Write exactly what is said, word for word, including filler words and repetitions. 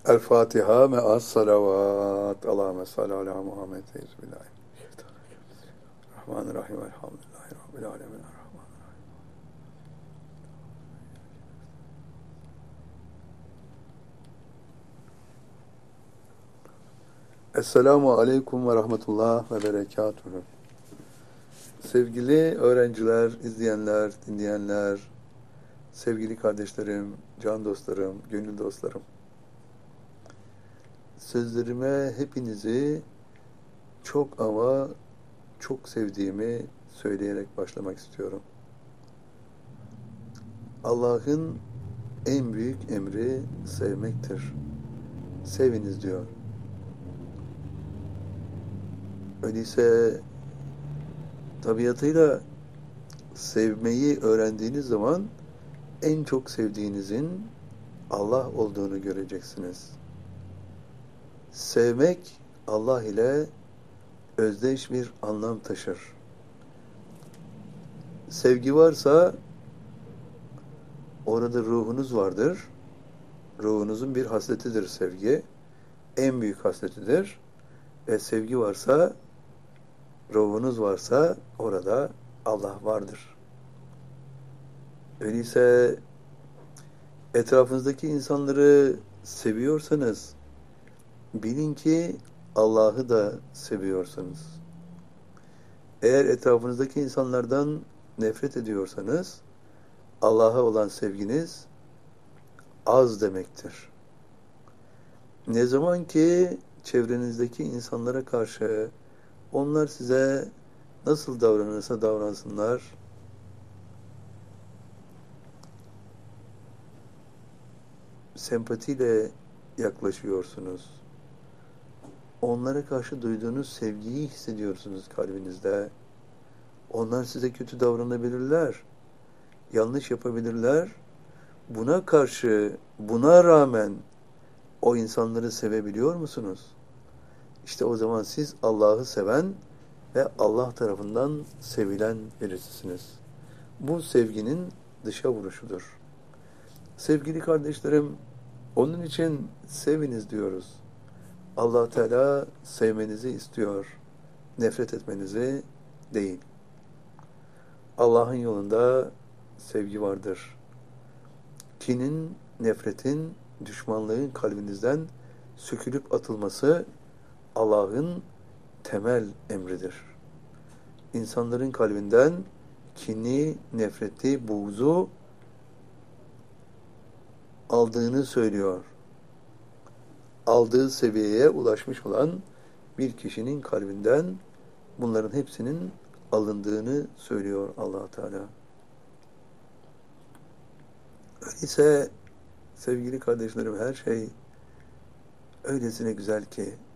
El Fatiha me'as salavat. Allahümme salli ala Muhammed. Bismillahirrahmanirrahim. Elhamdülillahi Rabbil alemin. Esselamu aleyküm ve rahmetullah ve berekatuhu. Sevgili öğrenciler, izleyenler, dinleyenler, sevgili kardeşlerim, can dostlarım, gönül dostlarım. Sözlerime hepinizi çok ama çok sevdiğimi söyleyerek başlamak istiyorum. Allah'ın en büyük emri sevmektir. Seviniz diyor. Öyleyse tabiatıyla sevmeyi öğrendiğiniz zaman en çok sevdiğinizin Allah olduğunu göreceksiniz. Sevmek Allah ile özdeş bir anlam taşır. Sevgi varsa orada ruhunuz vardır. Ruhunuzun bir hasletidir sevgi. En büyük hasletidir. Ve sevgi varsa, ruhunuz varsa orada Allah vardır. Öyleyse etrafınızdaki insanları seviyorsanız bilin ki Allah'ı da seviyorsunuz. Eğer etrafınızdaki insanlardan nefret ediyorsanız Allah'a olan sevginiz az demektir. Ne zaman ki çevrenizdeki insanlara karşı onlar size nasıl davranırsa davransınlar, sempatiyle yaklaşıyorsunuz. Onlara karşı duyduğunuz sevgiyi hissediyorsunuz kalbinizde. Onlar size kötü davranabilirler, yanlış yapabilirler. Buna karşı, buna rağmen o insanları sevebiliyor musunuz? İşte o zaman siz Allah'ı seven ve Allah tarafından sevilen birisisiniz. Bu sevginin dışa vuruşudur. Sevgili kardeşlerim, onun için seviniz diyoruz. Allah Teala sevmenizi istiyor, nefret etmenizi değil. Allah'ın yolunda sevgi vardır. Kinin, nefretin, düşmanlığın kalbinizden sökülüp atılması Allah'ın temel emridir. İnsanların kalbinden kini, nefreti, buğzu aldığını söylüyor. Aldığı seviyeye ulaşmış olan bir kişinin kalbinden bunların hepsinin alındığını söylüyor Allah Teala. Öyleyse sevgili kardeşlerim her şey öylesine güzel ki